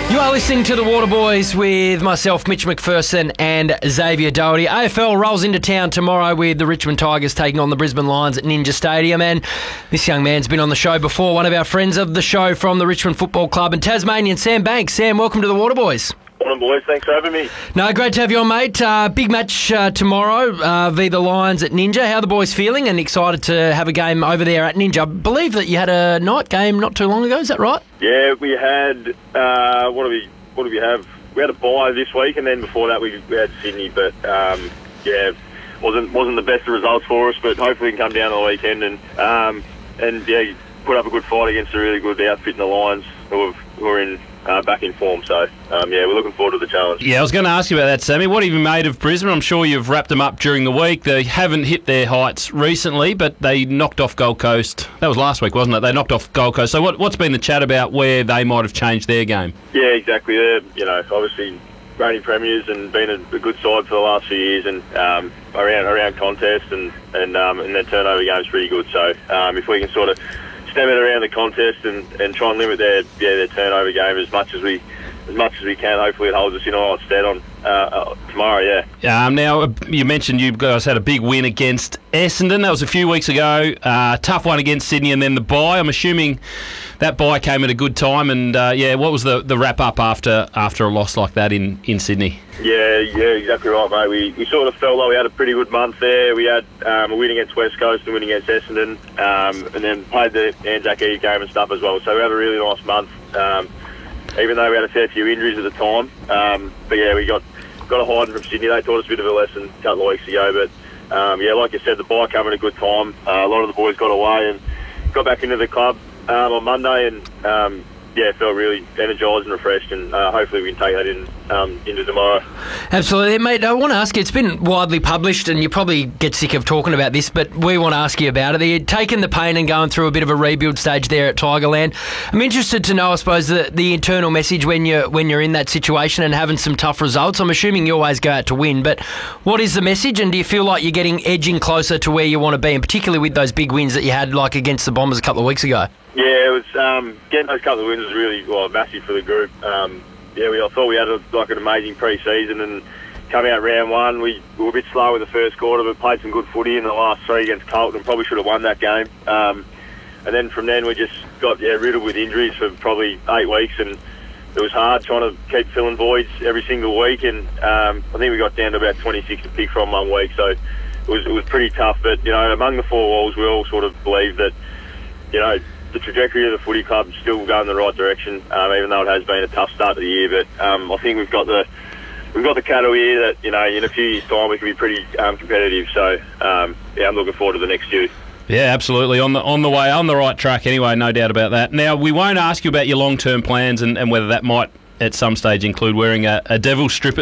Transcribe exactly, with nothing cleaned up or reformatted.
You are listening to The Waterboys with myself, Mitch McPherson, and Xavier Doherty. A F L rolls into town tomorrow with the Richmond Tigers taking on the Brisbane Lions at Ninja Stadium. And this young man's been on the show before, one of our friends of the show from the Richmond Football Club and Tasmanian, Sam Banks. Sam, welcome to The Waterboys. Morning, boys. Thanks for having me. No, great to have you on, mate. Uh, big match uh, tomorrow uh, via the Lions at Ninja. How are the boys feeling and excited to have a game over there at Ninja? I believe that you had a night game not too long ago, is that right? Yeah, we had, uh, what do we what do we have? We had a bye this week, and then before that we, we had Sydney, but um, yeah, wasn't wasn't the best of results for us, but hopefully we can come down on the weekend and, um, and yeah, put up a good fight against a really good outfit in the Lions who, have, who are in Uh, back in form, so um, yeah, we're looking forward to the challenge. Yeah, I was going to ask you about that, Sammy. What have you made of Brisbane? I'm sure you've wrapped them up during the week. They haven't hit their heights recently, but they knocked off Gold Coast. That was last week, wasn't it? They knocked off Gold Coast. So what, what's been the chat about where they might have changed their game? Yeah, exactly. They're, you know, obviously reigning premiers and been a, a good side for the last few years, and um, around around contest and and um, and their turnover game's pretty good. So um, if we can sort of stem it around the contest and, and try and limit their yeah their turnover game as much as we as much as we can. Hopefully it holds us in all its stead on uh, uh, tomorrow. Yeah. Um, now you mentioned you guys had a big win against Essendon. That was a few weeks ago. Uh, tough one against Sydney, and then the bye. I'm assuming that bye came at a good time. And uh, yeah, what was the, the wrap up after after a loss like that in, in Sydney? Yeah, yeah, exactly right, mate. We we sort of felt like we had a pretty good month there. We had um, a win against West Coast and a win against Essendon, um, and then played the Anzac Eve game and stuff as well. So we had a really nice month, um, even though we had a fair few injuries at the time. Um, but yeah, we got got a hiding from Sydney. They taught us a bit of a lesson a couple of weeks ago. But um, yeah, like you said, the bye came at a good time. Uh, a lot of the boys got away and got back into the club um, on Monday, and um, yeah, felt really energised and refreshed, and uh, hopefully we can take that in um, into tomorrow. Absolutely. Mate, I want to ask you, it's been widely published and you probably get sick of talking about this, but we want to ask you about it. You're taking the pain and going through a bit of a rebuild stage there at Tigerland. I'm interested to know, I suppose, the, the internal message when you're, when you're in that situation and having some tough results. I'm assuming you always go out to win, but what is the message, and do you feel like you're getting edging closer to where you want to be, and particularly with those big wins that you had, like against the Bombers a couple of weeks ago? Yeah, it was um, getting those couple of wins was really well massive for the group. Um, yeah, we I thought we had a, like an amazing pre-season, and coming out round one, we were a bit slow in the first quarter, but played some good footy in the last three against Carlton, and probably should have won that game. Um, and then from then we just got yeah riddled with injuries for probably eight weeks, and it was hard trying to keep filling voids every single week. And um, I think we got down to about twenty-six to pick from one week, so it was it was pretty tough. But you know, among the four walls, we all sort of believe that you know. the trajectory of the footy club is still going in the right direction, um, even though it has been a tough start to the year. But um, I think we've got the we've got the cattle here that you know in a few years' time we can be pretty um, competitive. So um, yeah, I'm looking forward to the next few. Yeah, absolutely. On the on the way, on the right track anyway, no doubt about that. Now, we won't ask you about your long-term plans and, and whether that might at some stage include wearing a, a devil strip